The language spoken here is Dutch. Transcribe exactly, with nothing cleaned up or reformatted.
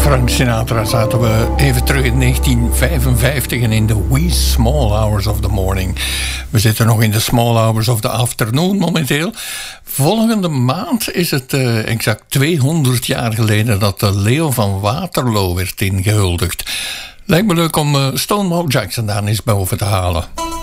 Frank Sinatra zaten we even terug in negentien vijfenvijftig en in de wee small hours of the morning. We zitten nog in de small hours of the afternoon momenteel. Volgende maand is het uh, exact tweehonderd jaar geleden dat de Leeuw van Waterloo werd ingehuldigd. Lijkt me leuk om uh, Stonewall Jackson daar eens boven te halen.